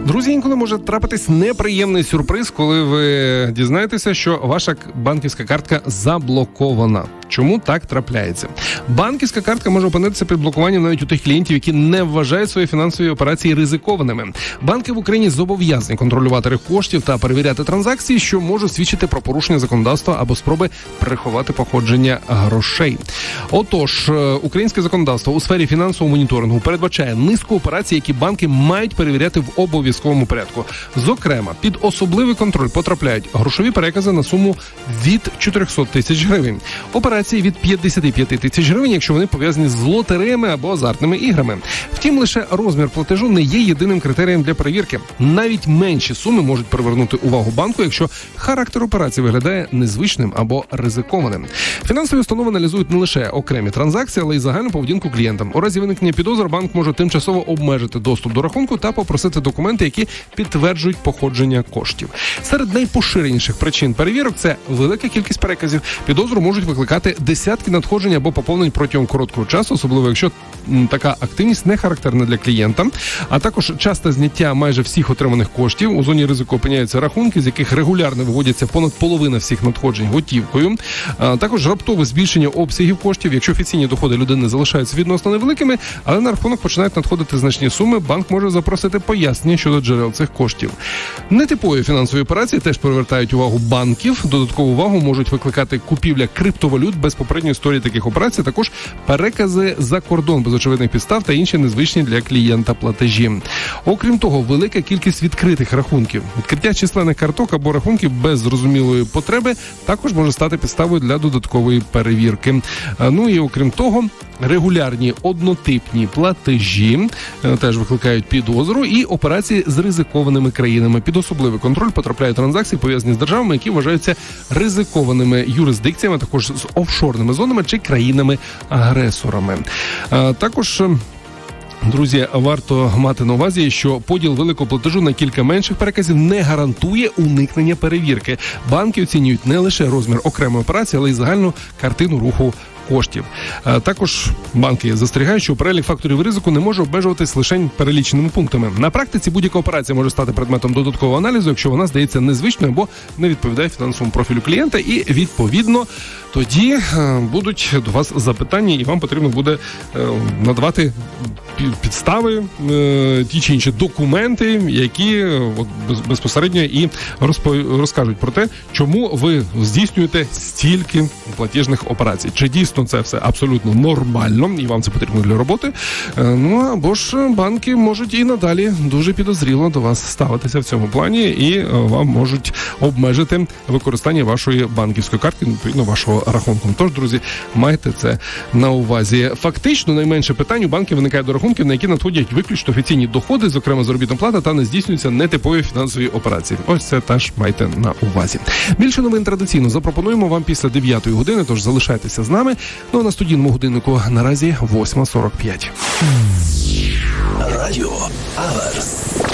Друзі, інколи може трапитись неприємний сюрприз, коли ви дізнаєтеся, що ваша банківська картка заблокована. Чому так трапляється? Банківська картка може опинитися під блокуванням навіть у тих клієнтів, які не вважають свої фінансові операції ризикованими. Банки в Україні зобов'язані контролювати рух коштів та перевіряти транзакції, що можуть свідчити про порушення законодавства або спроби приховати походження грошей. Отож, українське законодавство у сфері фінансового моніторингу передбачає низку операцій, які банки мають перевіряти в обов'язковому порядку. Зокрема, під особливий контроль потрапляють грошові перекази на суму від 400 тисяч гривень. Операції від 55 тисяч гривень, якщо вони пов'язані з лотереями або азартними іграми. Втім, лише розмір платежу не є єдиним критерієм для перевірки. Навіть менші суми можуть привернути увагу банку, якщо характер операції виглядає незвичним або ризикованим. Фінансові установи аналізують не лише окремі транзакції, але й загальну поведінку клієнтам. У разі виникнення підозр банк може тимчасово обмежити доступ до рахунку та попросити документи, які підтверджують походження коштів. Серед найпоширеніших причин перевірок – це велика кількість переказів. Підозру можуть викликати десятки надходжень або поповнень протягом короткого часу, особливо якщо така активність не характерна для клієнта, а також часте зняття майже всіх отриманих коштів. У зоні ризику опиняються рахунки, з яких регулярно виводяться понад половина всіх надходжень готівкою. Також раптове збільшення обсягів коштів. Якщо офіційні доходи людини залишаються відносно невеликими, але на рахунок починають надходити значні суми, банк може запросити пояснення щодо джерел цих коштів. Нетипові фінансові операції теж привертають увагу банків. Додаткову увагу можуть викликати купівля криптовалют без попередньої історії таких операцій, також перекази за кордон без очевидних підстав та інші незвичні для клієнта платежі. Окрім того, велика кількість відкритих рахунків. Відкриття численних карток або рахунків без зрозумілої потреби також може стати підставою для додаткової перевірки. Ну і окрім того, регулярні однотипні платежі теж викликають підозру, і операції з ризикованими країнами. Під особливий контроль потрапляють транзакції, пов'язані з державами, які вважаються ризикованими юрисдикціями, також з офшорними зонами чи країнами-агресорами. Також, друзі, варто мати на увазі, що поділ великого платежу на кілька менших переказів не гарантує уникнення перевірки. Банки оцінюють не лише розмір окремої операції, але й загальну картину руху коштів. Також банки застерігають, що перелік факторів ризику не може обмежуватись лише переліченими пунктами. На практиці будь-яка операція може стати предметом додаткового аналізу, якщо вона здається незвичною або не відповідає фінансовому профілю клієнта, і відповідно тоді будуть до вас запитання, і вам потрібно буде надавати підстави, ті чи інші документи, які безпосередньо і розкажуть про те, чому ви здійснюєте стільки платіжних операцій. Чи дійсно це все абсолютно нормально, і вам це потрібно для роботи. Ну, або ж банки можуть і надалі дуже підозріло до вас ставитися в цьому плані, і вам можуть обмежити використання вашої банківської картки, відповідно, вашого рахунку. Тож, друзі, майте це на увазі. Фактично, найменше питань у банків виникає до рахунків, на які надходять виключно офіційні доходи, зокрема заробітна плата, та не здійснюються нетипові фінансові операції. Ось це теж майте на увазі. Більше новин традиційно запропонуємо вам після 9 години, тож залишайтеся з нами. Ну а на студійному годиннику наразі 8:45. Радіо Аверс.